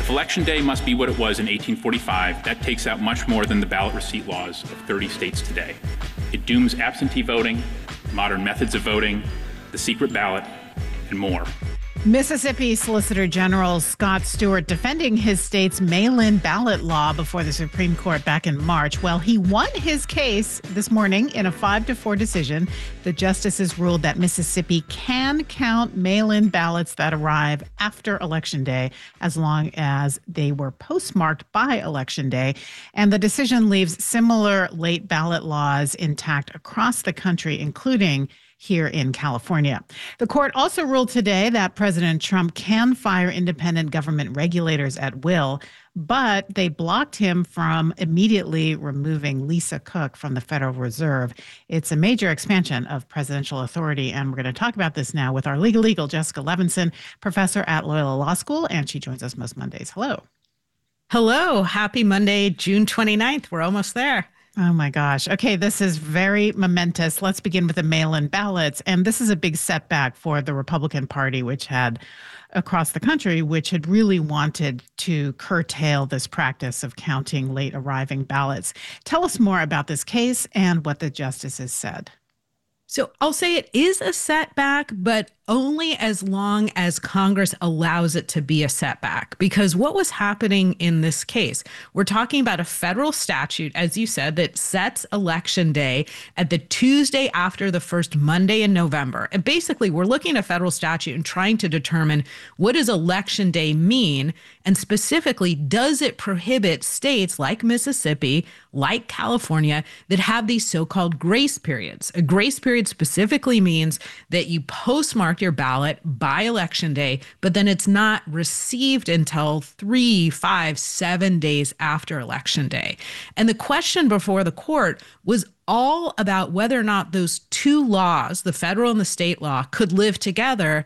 If Election Day must be what it was in 1845, that takes out much more than the ballot receipt laws of 30 states today. It dooms absentee voting, modern methods of voting, the secret ballot, and more. Mississippi Solicitor General Scott Stewart defending his state's mail-in ballot law before the Supreme Court back in March. Well, he won his case this morning in a 5-4 decision. The justices ruled that Mississippi can count mail-in ballots that arrive after Election Day as long as they were postmarked by Election Day. And the decision leaves similar late ballot laws intact across the country, including here in California. The court also ruled today that President Trump can fire independent government regulators at will, but they blocked him from immediately removing Lisa Cook from the Federal Reserve. It's a major expansion of presidential authority, and we're going to talk about this now with our legal Jessica Levinson, professor at Loyola Law School, and she joins us most Mondays. Hello. Hello. Happy Monday, June 29th. We're almost there. Oh, my gosh. Okay, this is very momentous. Let's begin with the mail-in ballots. And this is a big setback for the Republican Party, which had across the country, which had really wanted to curtail this practice of counting late arriving ballots. Tell us more about this case and what the justices said. So I'll say it is a setback, but only as long as Congress allows it to be a setback. Because what was happening in this case, we're talking about a federal statute, as you said, that sets Election Day at the Tuesday after the first Monday in November. And basically, we're looking at a federal statute and trying to determine what does Election Day mean? And specifically, does it prohibit states like Mississippi, like California, that have these so-called grace periods? A grace period specifically means that you postmark your ballot by Election Day, but then it's not received until 3, 5, 7 days after Election Day. And the question before the court was all about whether or not those two laws, the federal and the state law, could live together,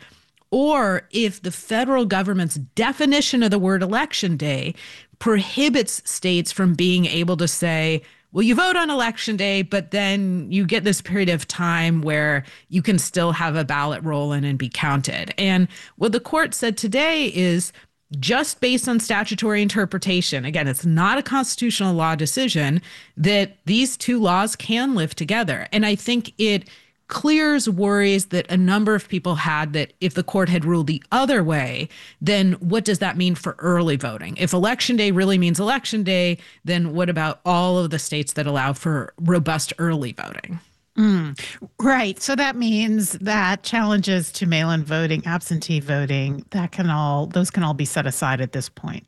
or if the federal government's definition of the word Election Day prohibits states from being able to say, well, you vote on Election Day, but then you get this period of time where you can still have a ballot roll in and be counted. And what the court said today is just based on statutory interpretation, again, it's not a constitutional law decision, that these two laws can live together. And I think it clears worries that a number of people had that if the court had ruled the other way, then what does that mean for early voting? If Election Day really means Election Day, then what about all of the states that allow for robust early voting? Right. So that means that challenges to mail-in voting, absentee voting, those can all be set aside at this point.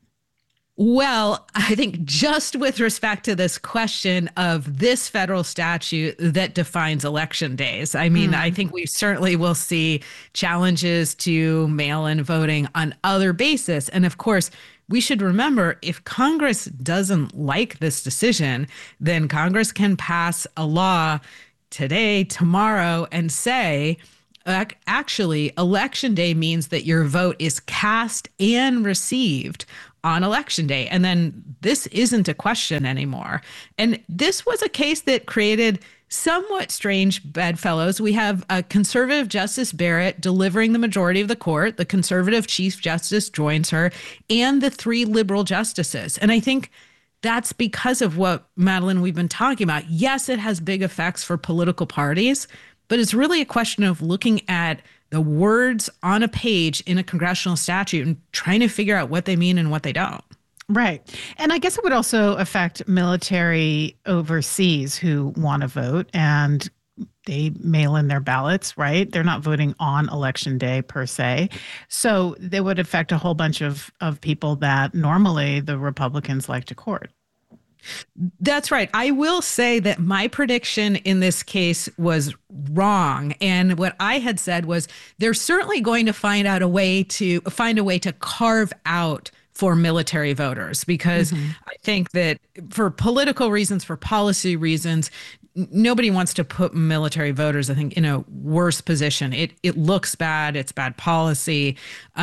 Well, I think just with respect to this question of this federal statute that defines election days, I mean, I think we certainly will see challenges to mail-in voting on other basis. And of course, we should remember if Congress doesn't like this decision, then Congress can pass a law today, tomorrow, and say, actually, Election Day means that your vote is cast and received on Election Day. And then this isn't a question anymore. And this was a case that created somewhat strange bedfellows. We have a conservative Justice Barrett delivering the majority of the court. The conservative Chief Justice joins her, and the 3 liberal justices. And I think that's because of what, Madeline, we've been talking about. Yes, it has big effects for political parties, but it's really a question of looking at the words on a page in a congressional statute and trying to figure out what they mean and what they don't. Right. And I guess it would also affect military overseas who want to vote, and they mail in their ballots, right? They're not voting on Election Day per se. So they would affect a whole bunch of people that normally the Republicans like to court. That's right. I will say that my prediction in this case was wrong. And what I had said was they're certainly going to find a way to carve out for military voters, because I think that for political reasons, for policy reasons, nobody wants to put military voters, I think, in a worse position. It looks bad. It's bad policy.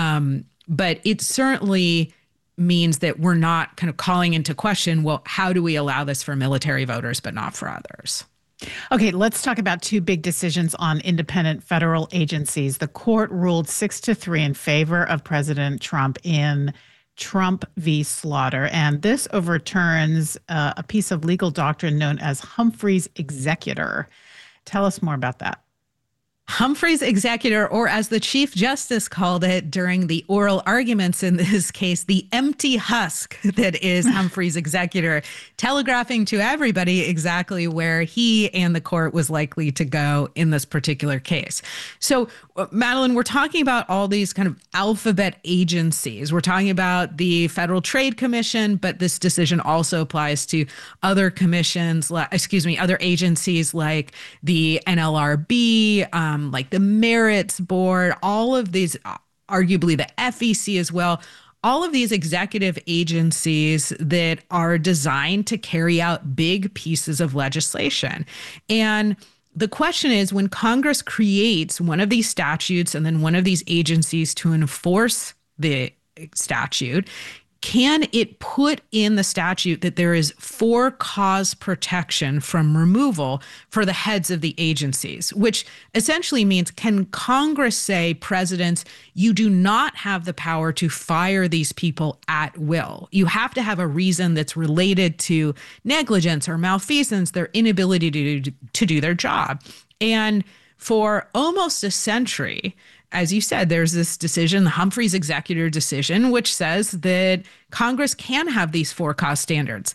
But it certainly means that we're not kind of calling into question, well, how do we allow this for military voters but not for others? Okay, let's talk about 2 big decisions on independent federal agencies. The court ruled 6-3 in favor of President Trump in Trump v. Slaughter, and this overturns a piece of legal doctrine known as Humphrey's executor. Tell us more about that. Humphrey's executor, or as the Chief Justice called it during the oral arguments in this case, the empty husk that is Humphrey's executor, telegraphing to everybody exactly where he and the court was likely to go in this particular case. So, Madeline, we're talking about all these kind of alphabet agencies. We're talking about the Federal Trade Commission, but this decision also applies to other commissions, other agencies like the NLRB, like the Merits Board, all of these, arguably the FEC as well, all of these executive agencies that are designed to carry out big pieces of legislation. And the question is, when Congress creates one of these statutes and then one of these agencies to enforce the statute, can it put in the statute that there is for-cause protection from removal for the heads of the agencies, which essentially means, can Congress say, presidents, you do not have the power to fire these people at will. You have to have a reason that's related to negligence or malfeasance, their inability to do their job. And for almost a century, as you said, there's this decision, the Humphrey's executor decision, which says that Congress can have these for-cause standards.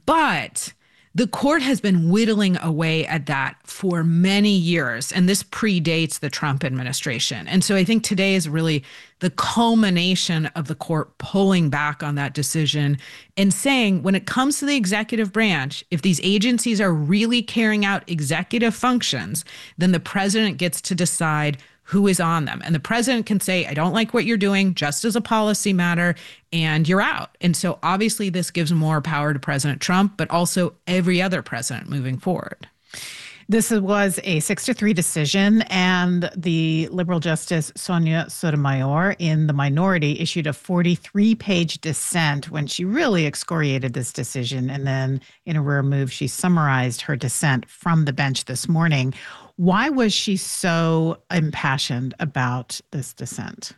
But the court has been whittling away at that for many years, and this predates the Trump administration. And so I think today is really the culmination of the court pulling back on that decision and saying, when it comes to the executive branch, if these agencies are really carrying out executive functions, then the president gets to decide who is on them. And the president can say, I don't like what you're doing, just as a policy matter, and you're out. And so obviously this gives more power to President Trump, but also every other president moving forward. This was a 6-3 decision, and the liberal Justice Sonia Sotomayor in the minority issued a 43-page dissent when she really excoriated this decision. And then in a rare move, she summarized her dissent from the bench this morning. Why was she so impassioned about this dissent?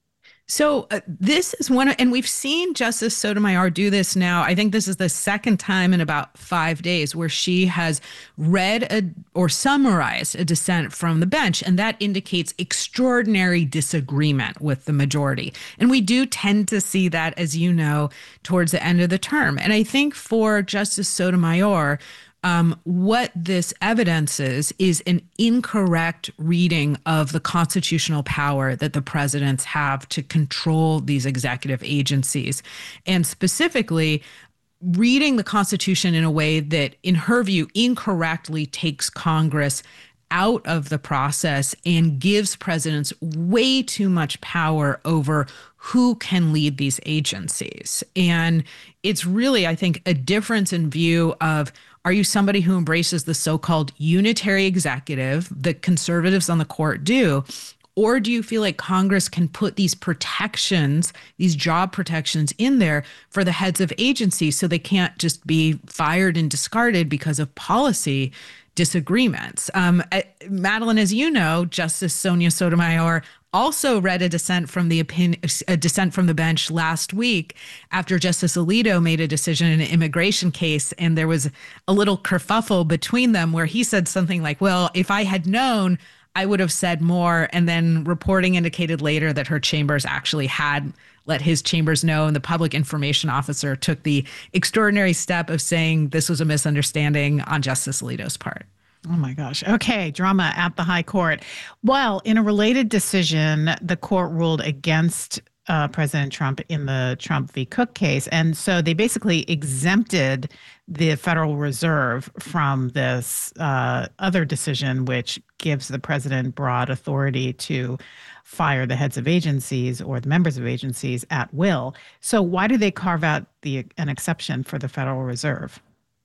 So this is and we've seen Justice Sotomayor do this now. I think this is the second time in about 5 days where she has read or summarized a dissent from the bench, and that indicates extraordinary disagreement with the majority. And we do tend to see that, as you know, towards the end of the term. And I think for Justice Sotomayor, what this evidences is an incorrect reading of the constitutional power that the presidents have to control these executive agencies. And specifically, reading the Constitution in a way that, in her view, incorrectly takes Congress out of the process and gives presidents way too much power over who can lead these agencies. And it's really, I think, a difference in view of, are you somebody who embraces the so-called unitary executive that conservatives on the court do? Or do you feel like Congress can put these protections, these job protections in there for the heads of agencies so they can't just be fired and discarded because of policy disagreements? Madeline, as you know, Justice Sonia Sotomayor also read a dissent from the bench last week after Justice Alito made a decision in an immigration case, and there was a little kerfuffle between them where he said something like, well, if I had known, I would have said more. And then reporting indicated later that her chambers actually had let his chambers know, and the public information officer took the extraordinary step of saying this was a misunderstanding on Justice Alito's part. Oh, my gosh. Okay. Drama at the high court. Well, in a related decision, the court ruled against President Trump in the Trump v. Cook case. And so they basically exempted the Federal Reserve from this other decision, which gives the president broad authority to fire the heads of agencies or the members of agencies at will. So why do they carve out an exception for the Federal Reserve?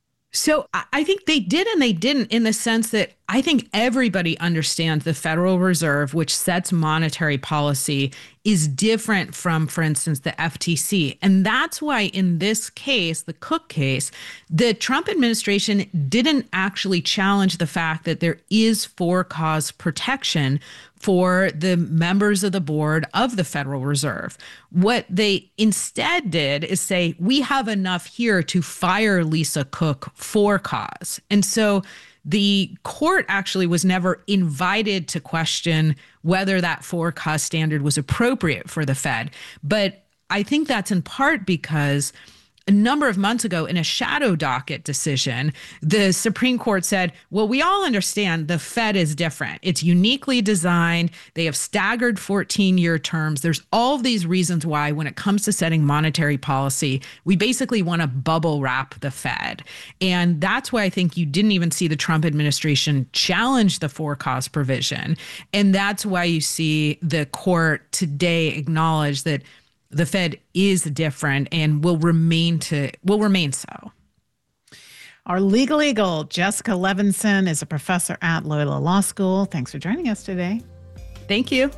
So I think they did and they didn't, in the sense that I think everybody understands the Federal Reserve, which sets monetary policy, is different from, for instance, the FTC. And that's why in this case, the Cook case, the Trump administration didn't actually challenge the fact that there is for-cause protection for the members of the board of the Federal Reserve. What they instead did is say, we have enough here to fire Lisa Cook for cause. And so the court actually was never invited to question whether that for cause standard was appropriate for the Fed. But I think that's in part because a number of months ago in a shadow docket decision, the Supreme Court said, well, we all understand the Fed is different. It's uniquely designed. They have staggered 14-year terms. There's all of these reasons why when it comes to setting monetary policy, we basically want to bubble wrap the Fed. And that's why I think you didn't even see the Trump administration challenge the for cause provision. And that's why you see the court today acknowledge that the Fed is different and will remain so. Our legal eagle, Jessica Levinson, is a professor at Loyola Law School. Thanks for joining us today. Thank you.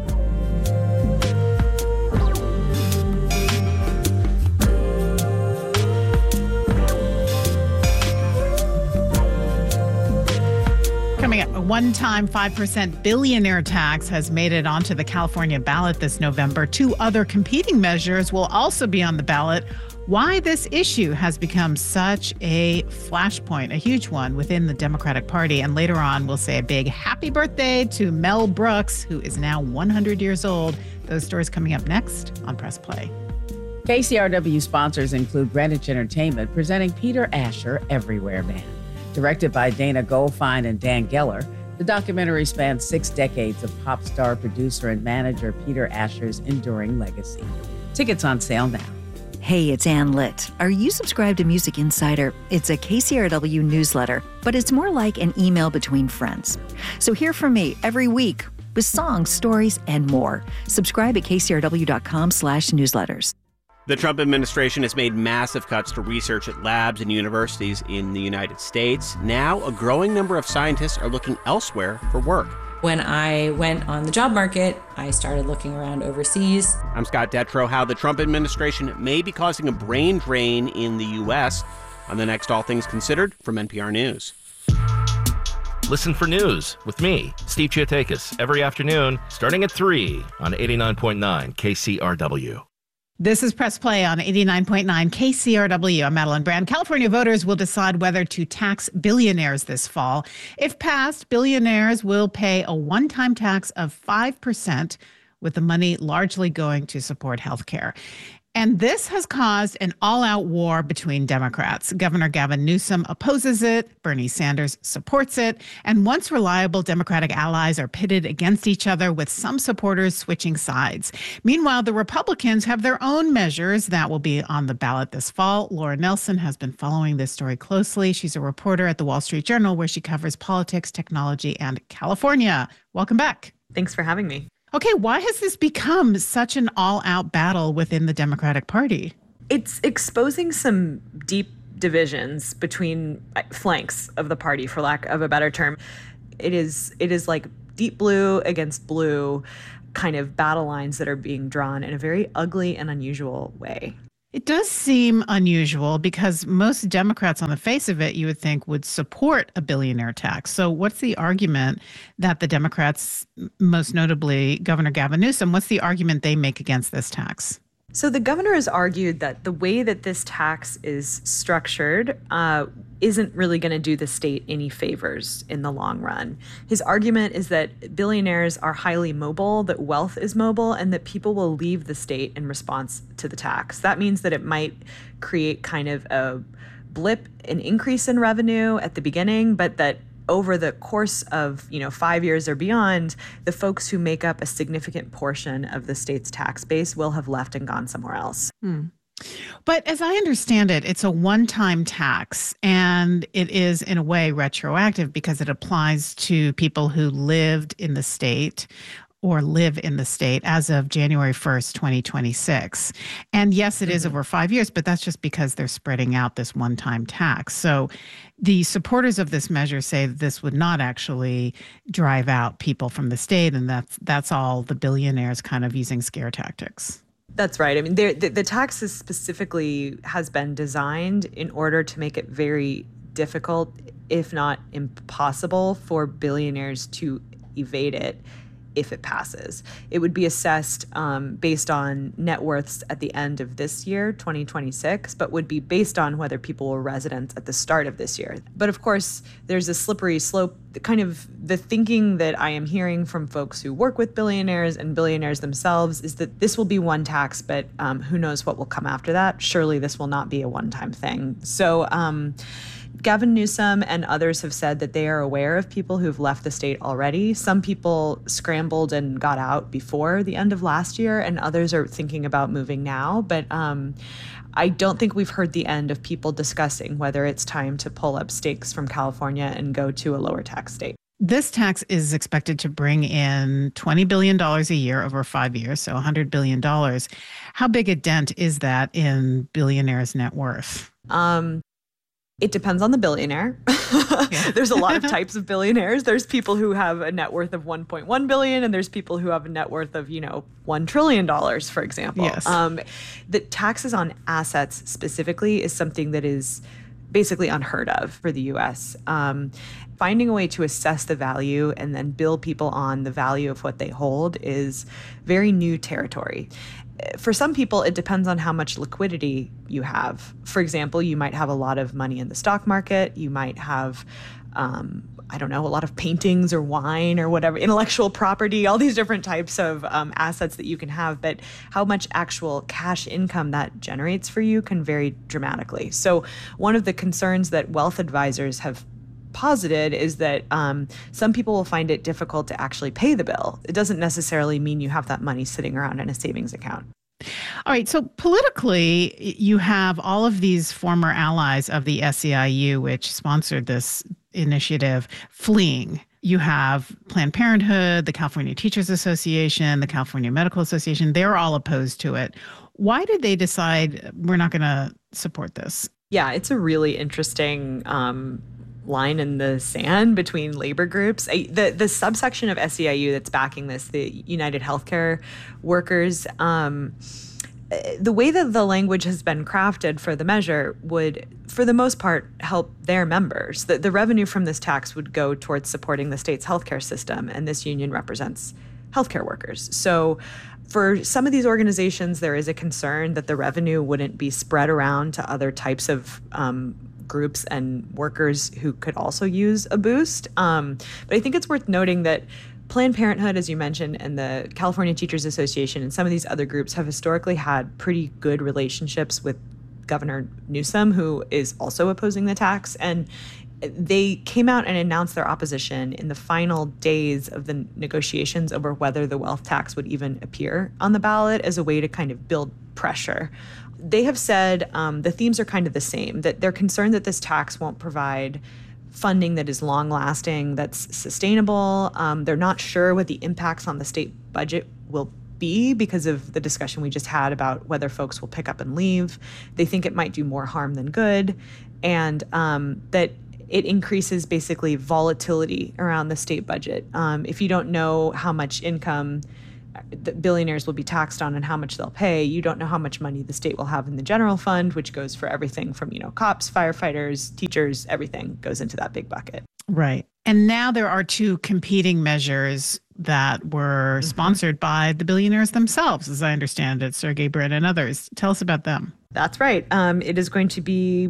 Coming up, a one-time 5% billionaire tax has made it onto the California ballot this November. 2 other competing measures will also be on the ballot. Why this issue has become such a flashpoint, a huge one within the Democratic Party. And later on, we'll say a big happy birthday to Mel Brooks, who is now 100 years old. Those stories coming up next on Press Play. KCRW sponsors include Greenwich Entertainment presenting Peter Asher, Everywhere Man. Directed by Dana Goldfein and Dan Geller, the documentary spans 6 decades of pop star, producer, and manager Peter Asher's enduring legacy. Tickets on sale now. Hey, it's Ann Litt. Are you subscribed to Music Insider? It's a KCRW newsletter, but it's more like an email between friends. So hear from me every week with songs, stories, and more. Subscribe at kcrw.com/newsletters. The Trump administration has made massive cuts to research at labs and universities in the United States. Now, a growing number of scientists are looking elsewhere for work. When I went on the job market, I started looking around overseas. I'm Scott Detrow. How the Trump administration may be causing a brain drain in the U.S. on the next All Things Considered from NPR News. Listen for news with me, Steve Chiotakis, every afternoon starting at 3 on 89.9 KCRW. This is Press Play on 89.9 KCRW. I'm Madeline Brand. California voters will decide whether to tax billionaires this fall. If passed, billionaires will pay a one-time tax of 5%, with the money largely going to support health care. And this has caused an all-out war between Democrats. Governor Gavin Newsom opposes it. Bernie Sanders supports it. And once reliable Democratic allies are pitted against each other, with some supporters switching sides. Meanwhile, the Republicans have their own measures that will be on the ballot this fall. Laura Nelson has been following this story closely. She's a reporter at the Wall Street Journal, where she covers politics, technology, and California. Welcome back. Thanks for having me. Okay, why has this become such an all-out battle within the Democratic Party? It's exposing some deep divisions between flanks of the party, for lack of a better term. It is like deep blue against blue kind of battle lines that are being drawn in a very ugly and unusual way. It does seem unusual because most Democrats on the face of it, you would think, would support a billionaire tax. So what's the argument that the Democrats, most notably Governor Gavin Newsom, what's the argument they make against this tax? So the governor has argued that the way that this tax is structured isn't really going to do the state any favors in the long run. His argument is that billionaires are highly mobile, that wealth is mobile, and that people will leave the state in response to the tax. That means that it might create kind of a blip, an increase in revenue at the beginning, but that over the course of, 5 years or beyond, the folks who make up a significant portion of the state's tax base will have left and gone somewhere else. But as I understand it, it's a one-time tax, and it is in a way retroactive because it applies to people who lived in the state or live in the state as of January 1st, 2026. And yes, it is over 5 years, but that's just because they're spreading out this one-time tax. So the supporters of this measure say that this would not actually drive out people from the state, and that's all the billionaires kind of using scare tactics. That's right. I mean, the tax specifically has been designed in order to make it very difficult, if not impossible, for billionaires to evade it if it passes. It would be assessed based on net worths at the end of this year, 2026, but would be based on whether people were residents at the start of this year. But of course, there's a slippery slope. Kind of the thinking that I am hearing from folks who work with billionaires and billionaires themselves is that this will be one tax, but who knows what will come after that. Surely this will not be a one-time thing. So Gavin Newsom and others have said that they are aware of people who've left the state already. Some people scrambled and got out before the end of last year, and others are thinking about moving now. But I don't think we've heard the end of people discussing whether it's time to pull up stakes from California and go to a lower tax state. This tax is expected to bring in $20 billion a year over 5 years, so $100 billion. How big a dent is that in billionaires' net worth? It depends on the billionaire. Yeah. There's a lot of types of billionaires. There's people who have a net worth of 1.1 billion, and there's people who have a net worth of, $1 trillion, for example. Yes. The taxes on assets specifically is something that is basically unheard of for the U.S. Finding a way to assess the value and then bill people on the value of what they hold is very new territory. For some people, it depends on how much liquidity you have. For example, you might have a lot of money in the stock market. You might have, a lot of paintings or wine or whatever, intellectual property, all these different types of assets that you can have. But how much actual cash income that generates for you can vary dramatically. So one of the concerns that wealth advisors have posited is that some people will find it difficult to actually pay the bill. It doesn't necessarily mean you have that money sitting around in a savings account. All right. So politically, you have all of these former allies of the SEIU, which sponsored this initiative, fleeing. You have Planned Parenthood, the California Teachers Association, the California Medical Association. They're all opposed to it. Why did they decide we're not going to support this? Yeah, it's a really interesting line in the sand between labor groups. The subsection of SEIU that's backing this, the United Healthcare Workers, the way that the language has been crafted for the measure would, for the most part, help their members. The revenue from this tax would go towards supporting the state's healthcare system, and this union represents healthcare workers. So for some of these organizations, there is a concern that the revenue wouldn't be spread around to other types of groups and workers who could also use a boost. But I think it's worth noting that Planned Parenthood, as you mentioned, and the California Teachers Association and some of these other groups have historically had pretty good relationships with Governor Newsom, who is also opposing the tax. And they came out and announced their opposition in the final days of the negotiations over whether the wealth tax would even appear on the ballot as a way to kind of build pressure. They have said the themes are kind of the same, that they're concerned that this tax won't provide funding that is long-lasting, that's sustainable. They're not sure what the impacts on the state budget will be because of the discussion we just had about whether folks will pick up and leave. They think it might do more harm than good, and that it increases basically volatility around the state budget. If you don't know how much income the billionaires will be taxed on and how much they'll pay, you don't know how much money the state will have in the general fund, which goes for everything from, cops, firefighters, teachers, everything goes into that big bucket. Right. And now there are two competing measures that were sponsored by the billionaires themselves, as I understand it, Sergey Brin and others. Tell us about them. That's right. It is going to be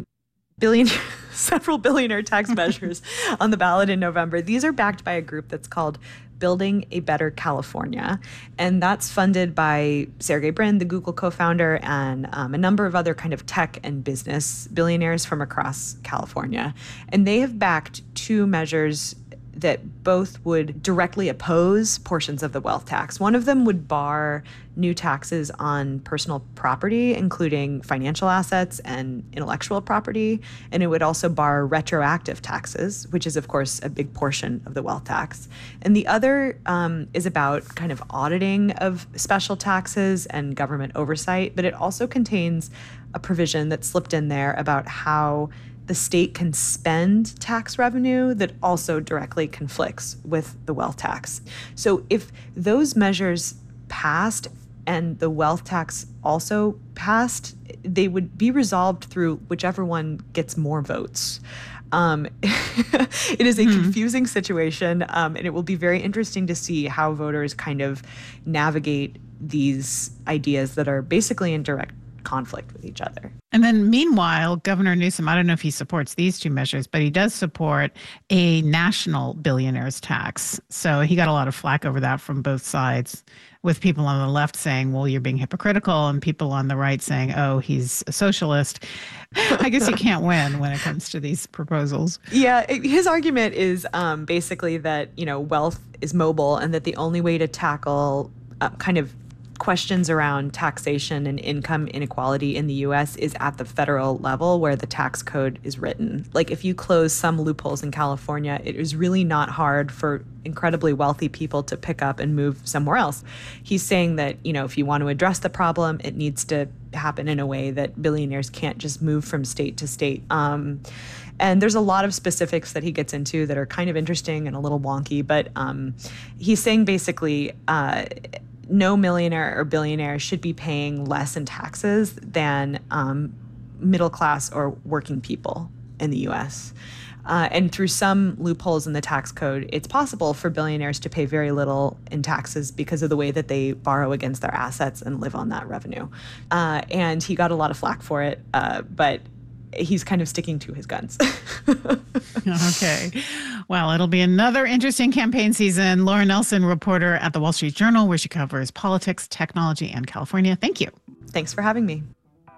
several billionaire tax measures on the ballot in November. These are backed by a group that's called Building a Better California. And that's funded by Sergey Brin, the Google co-founder, and a number of other kind of tech and business billionaires from across California. And they have backed two measures that both would directly oppose portions of the wealth tax. One of them would bar new taxes on personal property, including financial assets and intellectual property. And it would also bar retroactive taxes, which is, of course, a big portion of the wealth tax. And the other is about kind of auditing of special taxes and government oversight. But it also contains a provision that slipped in there about how the state can spend tax revenue that also directly conflicts with the wealth tax. So if those measures passed and the wealth tax also passed, they would be resolved through whichever one gets more votes. It is a confusing situation, and it will be very interesting to see how voters kind of navigate these ideas that are basically in direct conflict with each other. And then meanwhile, Governor Newsom, I don't know if he supports these two measures, but he does support a national billionaires tax. So he got a lot of flack over that from both sides, with people on the left saying, well, you're being hypocritical, and people on the right saying, oh, he's a socialist. I guess you can't win when it comes to these proposals. Yeah, his argument is basically that, wealth is mobile and that the only way to tackle kind of questions around taxation and income inequality in the U.S. is at the federal level where the tax code is written. Like if you close some loopholes in California, it is really not hard for incredibly wealthy people to pick up and move somewhere else. He's saying that, if you want to address the problem, it needs to happen in a way that billionaires can't just move from state to state. And there's a lot of specifics that he gets into that are kind of interesting and a little wonky, but he's saying basically no millionaire or billionaire should be paying less in taxes than middle class or working people in the U.S. And through some loopholes in the tax code, it's possible for billionaires to pay very little in taxes because of the way that they borrow against their assets and live on that revenue. And he got a lot of flack for it, but he's kind of sticking to his guns. Okay. Well, it'll be another interesting campaign season. Laura Nelson, reporter at the Wall Street Journal, where she covers politics, technology, and California. Thank you. Thanks for having me.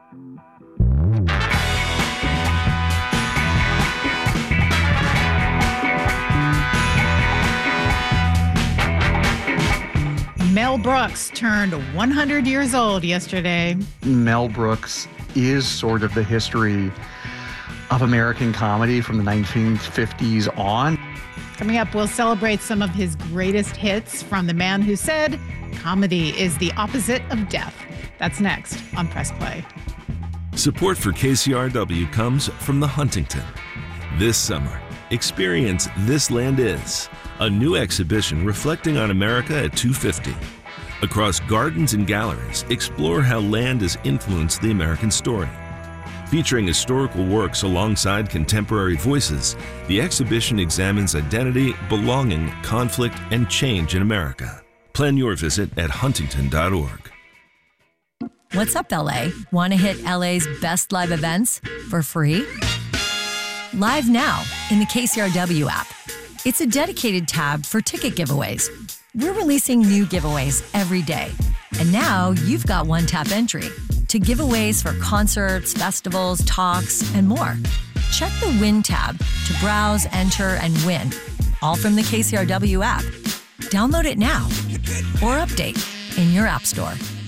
Mel Brooks turned 100 years old yesterday. Mel Brooks is sort of the history of American comedy from the 1950s on. Coming up, we'll celebrate some of his greatest hits from the man who said comedy is the opposite of death. That's next on Press Play. Support for KCRW comes from the Huntington. This summer, experience This Land Is, a new exhibition reflecting on America at 250. Across gardens and galleries, explore how land has influenced the American story. Featuring historical works alongside contemporary voices, the exhibition examines identity, belonging, conflict, and change in America. Plan your visit at huntington.org. What's up, LA? Want to hit LA's best live events for free? Live now in the KCRW app. It's a dedicated tab for ticket giveaways. We're releasing new giveaways every day. And now you've got one-tap entry to giveaways for concerts, festivals, talks, and more. Check the Win tab to browse, enter, and win, all from the KCRW app. Download it now or update in your app store.